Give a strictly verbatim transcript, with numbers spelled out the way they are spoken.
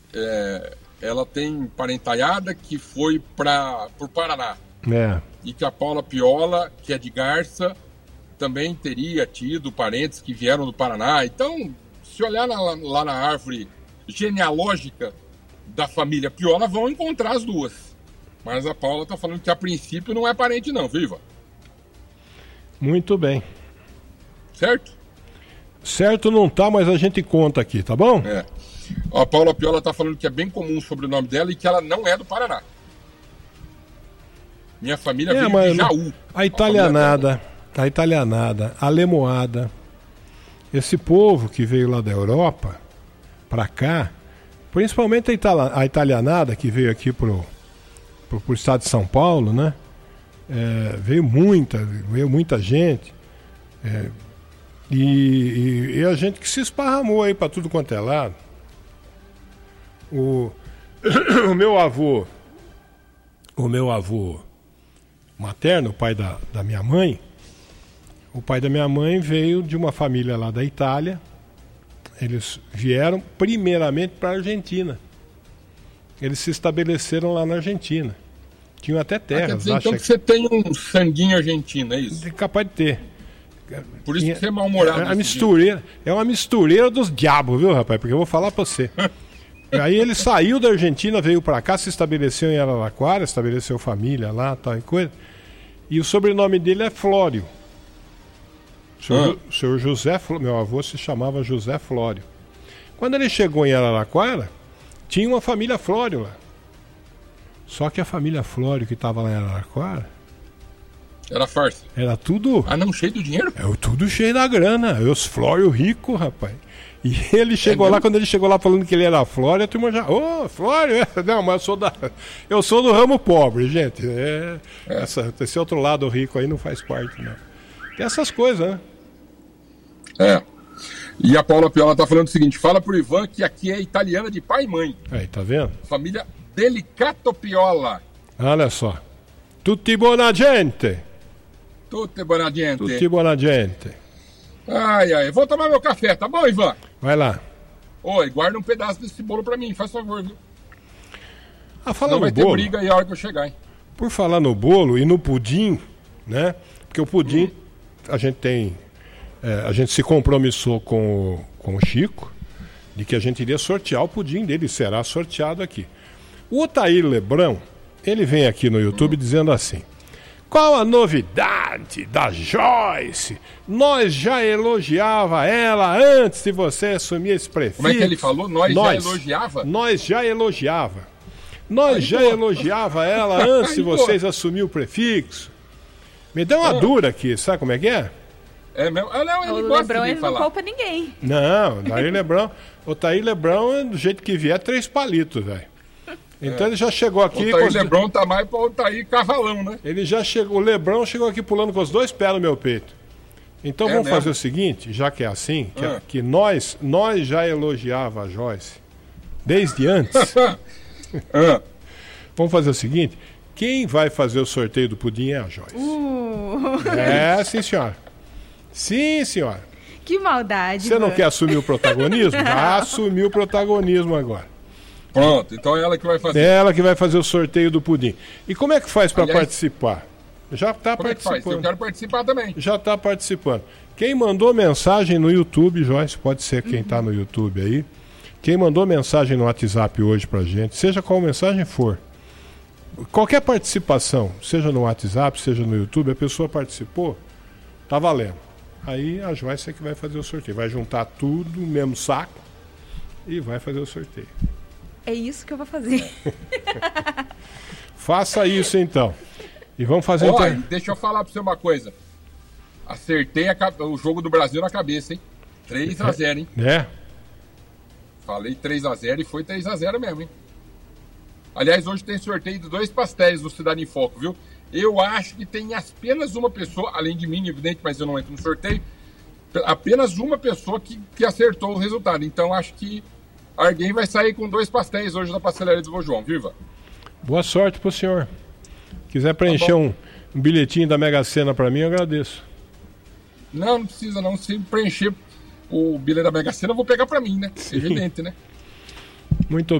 é, ela tem parentaiada que foi para o Paraná. É. E que a Paula Piola, que é de Garça, também teria tido parentes que vieram do Paraná. Então, se olhar na, lá na árvore genealógica da família Piola, vão encontrar as duas. Mas a Paula está falando que a princípio não é parente não, viva. Muito bem. Certo? Certo não tá, mas a gente conta aqui, tá bom? É. A Paula Piola está falando que é bem comum o sobrenome dela e que ela não é do Paraná. Minha família é, veio mas de Jaú. A italianada, a italianada, a lemoada, esse povo que veio lá da Europa para cá, principalmente a, itala, a italianada que veio aqui pro, pro, pro estado de São Paulo, né? É, veio muita, veio muita gente. É, e, e, e a gente que se esparramou aí para tudo quanto é lado. O, o meu avô, o meu avô materno, o pai da, da minha mãe, o pai da minha mãe veio de uma família lá da Itália. Eles vieram primeiramente para a Argentina. Eles se estabeleceram lá na Argentina. Tinham até terras. Ah, quer dizer, então que você tem um sanguinho argentino, é isso? É capaz de ter. Por isso que você é mal-humorado. É uma mistureira, é uma mistureira dos diabos, viu, rapaz? Porque eu vou falar para você. Aí ele saiu da Argentina, veio para cá, se estabeleceu em Araraquara, estabeleceu família lá, tal e coisa. E o sobrenome dele é Flório. O senhor, ah. o senhor José, meu avô se chamava José Flório. Quando ele chegou em Araraquara, tinha uma família Flório lá. Só que a família Flório que estava lá em Araraquara era farsa. Era tudo... Ah, não, cheio do dinheiro? É tudo cheio da grana. Os Flório rico, rapaz. E ele chegou é lá, quando ele chegou lá falando que ele era Flório, a turma já... Ô, oh, Flório! Não, mas eu sou, da... eu sou do ramo pobre, gente. É... É. Essa... Esse outro lado rico aí não faz parte, não. Tem essas coisas, né? É. E a Paula Piola tá falando o seguinte, fala pro Ivan que aqui é italiana de pai e mãe. Aí, tá vendo? Família Delicato Piola. Olha só. Tutti buona gente. Tutti buona gente. Tutti buona gente. Ai, ai. Vou tomar meu café, tá bom, Ivan? Vai lá. Oi, guarda um pedaço desse bolo pra mim, faz favor, viu? Ah, fala no vai bolo. Ter briga aí a hora que eu chegar, hein? Por falar no bolo e no pudim, né? Porque o pudim, hum. a gente tem... É, a gente se compromissou com o, com o Chico de que a gente iria sortear o pudim dele, será sorteado aqui. O Otair Lebrão, ele vem aqui no YouTube hum. dizendo assim: qual a novidade da Joyce? Nós já elogiava ela antes de você assumir esse prefixo. Como é que ele falou? Nós, nós já elogiava? Nós já elogiava. Nós Aí, já pô. elogiava ela antes de vocês assumirem o prefixo. Me deu uma ah. dura aqui, sabe como é que é? É mesmo? Ah, não, ele o gosta Lebrão de ele falar. não poupa ninguém. Não, Otair Lebrão, Otair Lebrão, do jeito que vier, três palitos, velho. Então é. ele já chegou aqui... O Otair Lebrão tá mais pra Otair Cavalão, né? Ele já chegou, o Lebrão chegou aqui pulando com os dois pés no meu peito. Então é vamos mesmo? fazer o seguinte, já que é assim, que, ah. que nós, nós já elogiava a Joyce desde antes. ah. Vamos fazer o seguinte, quem vai fazer o sorteio do pudim é a Joyce. Uh. É, sim, senhora. Sim, senhora. Que maldade. Você não quer assumir o protagonismo? Vai assumir o protagonismo agora. Pronto, então é ela que vai fazer. É ela que vai fazer o sorteio do pudim. E como é que faz para participar? Já está participando. É que faz? Eu quero participar também. Já está participando. Quem mandou mensagem no YouTube, Joyce, pode ser quem está no YouTube aí. Quem mandou mensagem no WhatsApp hoje pra gente, seja qual mensagem for, qualquer participação, seja no WhatsApp, seja no YouTube, a pessoa participou, tá valendo. Aí a Joyce é que vai fazer o sorteio. Vai juntar tudo no mesmo saco e vai fazer o sorteio. É isso que eu vou fazer. Faça isso então. E vamos fazer... Olha, inter... deixa eu falar pra você uma coisa. Acertei a, o jogo do Brasil na cabeça, hein? três a zero, hein? É? Falei três a zero e foi três a zero mesmo, hein? Aliás, hoje tem sorteio de dois pastéis do Cidade em Foco, viu? Eu acho que tem apenas uma pessoa, além de mim, evidente, mas eu não entro no sorteio, apenas uma pessoa que, que acertou o resultado. Então, acho que alguém vai sair com dois pastéis hoje da pastelaria do Vô João, viva? Boa sorte pro senhor. Quiser preencher tá um, um bilhetinho da Mega Sena pra mim, eu agradeço. Não, não precisa não. Se preencher o bilhete da Mega Sena, eu vou pegar pra mim, né? Sim. Evidente, né? Muito